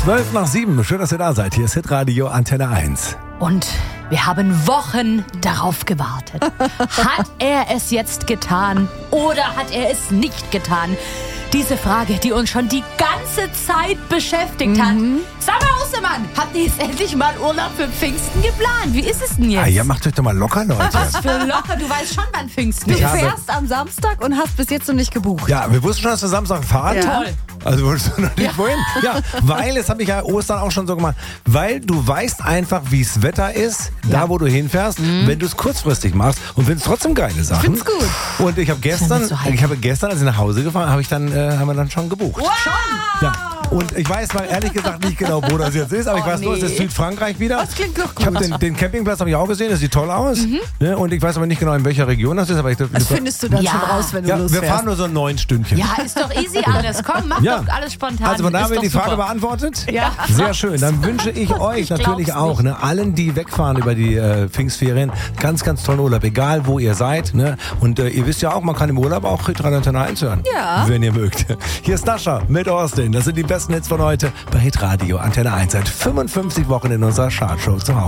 6:12. Schön, dass ihr da seid. Hier ist Hitradio Antenne 1. Und wir haben Wochen darauf gewartet. Hat er es jetzt getan oder hat er es nicht getan? Diese Frage, die uns schon die ganze Zeit beschäftigt hat. Sag mal, Ostermann, habt ihr jetzt endlich mal Urlaub für Pfingsten geplant? Wie ist es denn jetzt? Ah, ja, macht euch doch mal locker, Leute. Was für locker, du weißt schon, wann Pfingsten Du ist. fährst am Samstag und hast bis jetzt noch nicht gebucht. Ja, wir wussten schon, dass wir Samstag fahren. Ja. Toll. Also wolltest du noch nicht wohin? Ja, weil, das habe ich ja Ostern auch schon so gemacht, weil du weißt einfach, wie es Wetter ist, da wo du hinfährst, wenn du es kurzfristig machst und findest trotzdem geile Sachen. Find's gut. Und ich habe gestern, so heikel. als ich nach Hause gefahren, haben wir dann schon gebucht. Wow. Ja. Und ich weiß mal ehrlich gesagt nicht genau, wo das jetzt ist, aber ich weiß nur, es ist Südfrankreich wieder. Das klingt doch Ich gut. habe den Campingplatz habe ich auch gesehen, das sieht toll aus. Ne? Und ich weiß aber nicht genau, in welcher Region das ist. Aber Das findest du dann Ja. schon raus, wenn du ja, losfährst. wir fahren nur so 9 Stündchen. Ja, ist doch easy alles. Komm, mach Ja. doch alles spontan. Also von daher Ist wird doch die Frage super. beantwortet. Ja. Sehr schön. Dann wünsche ich euch Ich natürlich glaub's auch, ne, allen, die wegfahren über die Pfingstferien, ganz, ganz tollen Urlaub, egal wo ihr seid. Ne? Und ihr wisst ja auch, man kann im Urlaub auch Hitradio Antenne 1 hören. Ja. Wenn ihr mögt. Hier ist Nascha mit Austin. Das sind die besten Hits von heute bei Hitradio Antenne 1. Seit 55 Wochen in unserer Chartshow zu Hause.